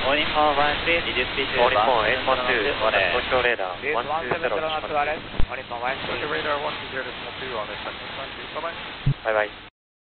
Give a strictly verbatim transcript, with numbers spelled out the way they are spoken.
Morning four one three, did you speak to Morning four eight one two on the uh, social radar This one one two seven zero. zero not to Alex. Morning four one three. Social radar one two zero decimal two on the second one two. Bye bye. Bye bye.